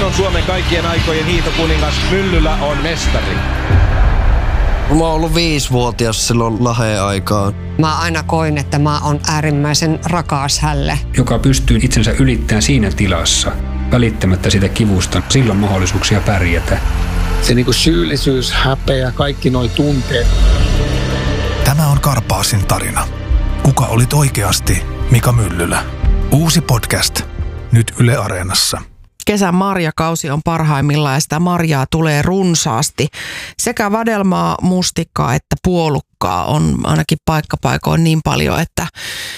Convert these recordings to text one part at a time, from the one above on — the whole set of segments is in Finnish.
on Suomen kaikkien aikojen hiihtokuningas, Myllylä on mestari. Mä oon ollut 5-vuotias silloin Laheen aikaan. Mä aina koin, että mä oon äärimmäisen rakas hälle. Joka pystyy itsensä ylittämään siinä tilassa, välittämättä sitä kivusta, silloin mahdollisuuksia pärjätä. Se niinku syyllisyys, häpeä, kaikki noi tunteet. Tämä on Karpaasin tarina. Kuka olit oikeasti Mika Myllylä? Uusi podcast, nyt Yle Areenassa. Kesän marjakausi on parhaimmillaan ja sitä marjaa tulee runsaasti. Sekä vadelmaa, mustikkaa että puolukkaa on ainakin paikkapaikoin niin paljon, että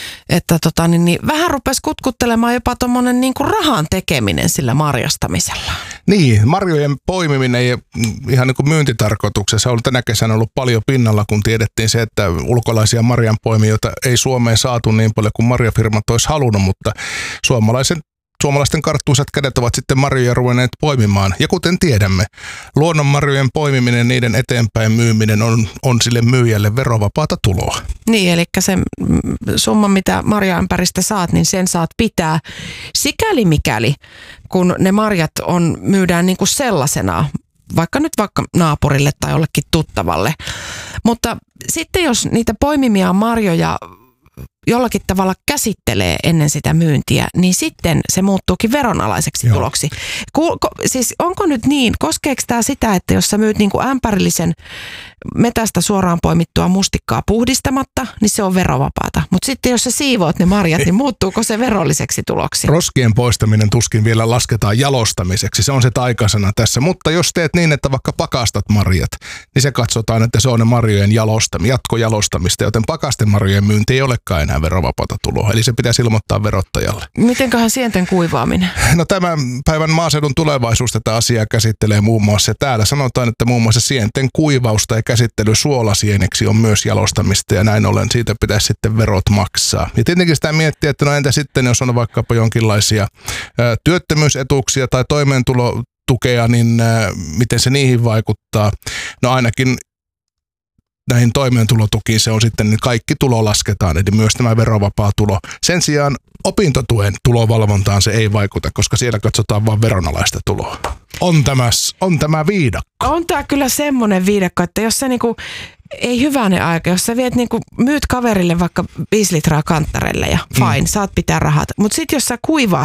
vähän rupesi kutkuttelemaan jopa tuommoinen niin kuin rahan tekeminen sillä marjastamisella. Niin, marjojen poimiminen ei ihan niin kuin myyntitarkoituksessa on tänä kesänä ollut paljon pinnalla, kun tiedettiin se, että ulkolaisia marjanpoimijoita ei Suomeen saatu niin paljon kuin marjafirmat olisi halunnut, mutta suomalaisten karttuisat kädet ovat sitten marjoja ruvenneet poimimaan. Ja kuten tiedämme, luonnonmarjojen poimiminen, niiden eteenpäin myyminen on sille myyjälle verovapaata tuloa. Niin, eli se summa, mitä marjaämpäristä saat, niin sen saat pitää sikäli mikäli, kun ne marjat myydään niin kuin sellaisena, vaikka naapurille tai jollekin tuttavalle. Mutta sitten jos niitä poimimia marjoja jollakin tavalla käsittelee ennen sitä myyntiä, niin sitten se muuttuukin veronalaiseksi tuloksi. Siis onko nyt niin, koskeeko tämä sitä, että jos sä myyt niin kuin ämpärillisen metästä suoraan poimittua mustikkaa puhdistamatta, niin se on verovapaata. Mutta sitten jos sä siivoat ne marjat, niin muuttuuko se verolliseksi tuloksi? Roskien poistaminen tuskin vielä lasketaan jalostamiseksi, se on se taikasana tässä. Mutta jos teet niin, että vaikka pakastat marjat, niin se katsotaan, että se on ne marjojen jatkojalostamista, joten pakastemarjojen myynti ei olekaan enää verovapaata tuloa. Eli se pitäisi ilmoittaa verottajalle. Mitenköhän sienten kuivaaminen? No tämän päivän maaseudun tulevaisuus tätä asiaa käsittelee muun muassa. Täällä sanotaan, että muun muassa sienten kuivausta ja käsittely suolasieneksi on myös jalostamista ja näin ollen siitä pitäisi sitten verot maksaa. Ja tietenkin sitä miettiä, että no entä sitten, jos on vaikkapa jonkinlaisia työttömyysetuuksia tai toimeentulotukea, niin miten se niihin vaikuttaa? No ainakin näihin toimeentulotukiin se on sitten, niin kaikki tulo lasketaan, eli myös tämä verovapaa tulo. Sen sijaan opintotuen tulovalvontaan se ei vaikuta, koska siellä katsotaan vain veronalaista tuloa. On tämä viidakko. On tämä kyllä semmoinen viidakko, että jos sä niinku, ei hyvänen aika, jos sä myyt kaverille vaikka 5 litraa kanttarelle ja fine, saat pitää rahat. Mutta sitten jos sä kuivaat